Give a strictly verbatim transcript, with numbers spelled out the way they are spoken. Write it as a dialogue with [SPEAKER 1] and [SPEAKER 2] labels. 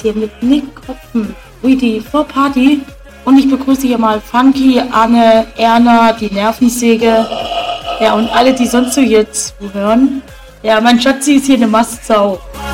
[SPEAKER 1] hier mit Nick Kopfen. Ui, die Vorparty. Und ich begrüße hier mal Funky, Anne, Erna, die Nervensäge. Ja, und alle, die sonst so hier zuhören. Ja, mein Schatzi ist hier eine Mastsau.